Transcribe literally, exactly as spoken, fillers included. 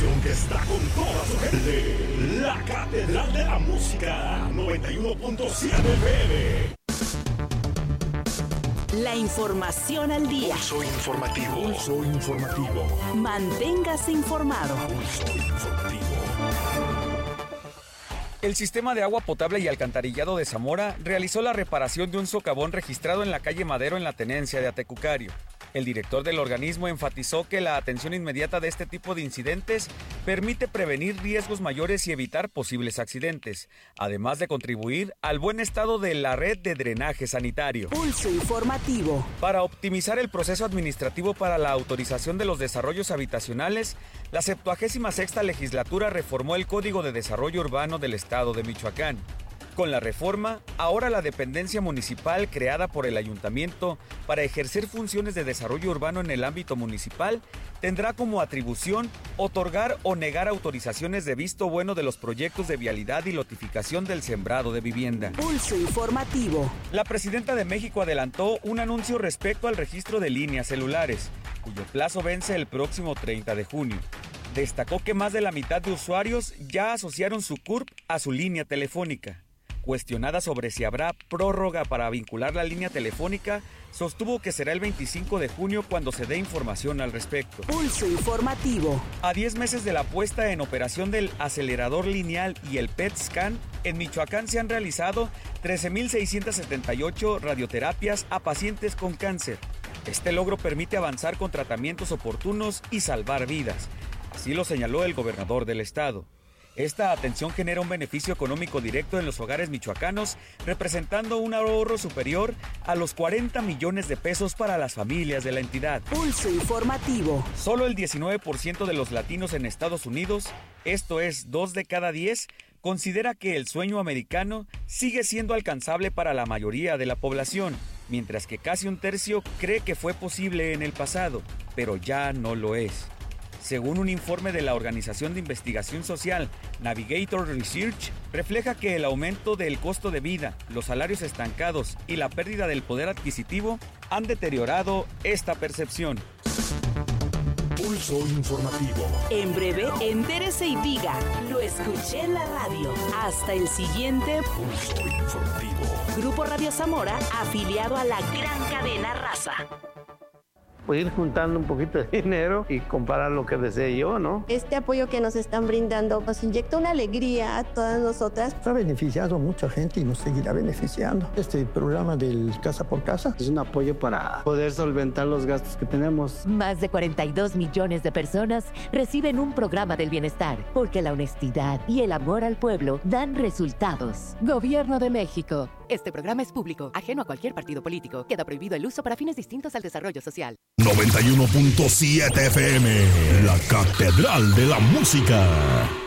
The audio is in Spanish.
estación que está con toda su gente. La Catedral de la Música, noventa y uno punto siete F M. La información al día. Pulso informativo. Pulso informativo. Manténgase informado. Pulso informativo. El sistema de agua potable y alcantarillado de Zamora realizó la reparación de un socavón registrado en la calle Madero en la tenencia de Atecucario. El director del organismo enfatizó que la atención inmediata de este tipo de incidentes permite prevenir riesgos mayores y evitar posibles accidentes, además de contribuir al buen estado de la red de drenaje sanitario. Pulso informativo. Para optimizar el proceso administrativo para la autorización de los desarrollos habitacionales, la septuagésima sexta legislatura reformó el Código de Desarrollo Urbano del Estado de Michoacán. Con la reforma, ahora la dependencia municipal creada por el ayuntamiento para ejercer funciones de desarrollo urbano en el ámbito municipal tendrá como atribución otorgar o negar autorizaciones de visto bueno de los proyectos de vialidad y lotificación del sembrado de vivienda. Pulso informativo. La presidenta de México adelantó un anuncio respecto al registro de líneas celulares, cuyo plazo vence el próximo treinta de junio. Destacó que más de la mitad de usuarios ya asociaron su C U R P a su línea telefónica. Cuestionada sobre si habrá prórroga para vincular la línea telefónica, sostuvo que será el veinticinco de junio cuando se dé información al respecto. Pulso informativo. A diez meses de la puesta en operación del acelerador lineal y el P E T scan, en Michoacán se han realizado trece mil seiscientas setenta y ocho radioterapias a pacientes con cáncer. Este logro permite avanzar con tratamientos oportunos y salvar vidas. Así lo señaló el gobernador del estado. Esta atención genera un beneficio económico directo en los hogares michoacanos, representando un ahorro superior a los cuarenta millones de pesos para las familias de la entidad. Pulso informativo. Solo el diecinueve por ciento de los latinos en Estados Unidos, esto es dos de cada diez, considera que el sueño americano sigue siendo alcanzable para la mayoría de la población, mientras que casi un tercio cree que fue posible en el pasado, pero ya no lo es. Según un informe de la Organización de Investigación Social, Navigator Research, refleja que el aumento del costo de vida, los salarios estancados y la pérdida del poder adquisitivo han deteriorado esta percepción. Pulso informativo. En breve, entérese y diga, lo escuché en la radio. Hasta el siguiente Pulso informativo. Grupo Radio Zamora, afiliado a la gran cadena Raza. Pues ir juntando un poquito de dinero y comprar lo que desee yo, ¿no? Este apoyo que nos están brindando nos inyecta una alegría a todas nosotras. Ha beneficiado a mucha gente y nos seguirá beneficiando. Este programa del Casa por Casa es un apoyo para poder solventar los gastos que tenemos. Más de cuarenta y dos millones de personas reciben un programa del bienestar, porque la honestidad y el amor al pueblo dan resultados. Gobierno de México. Este programa es público, ajeno a cualquier partido político. Queda prohibido el uso para fines distintos al desarrollo social. noventa y uno punto siete F M, la Catedral de la Música.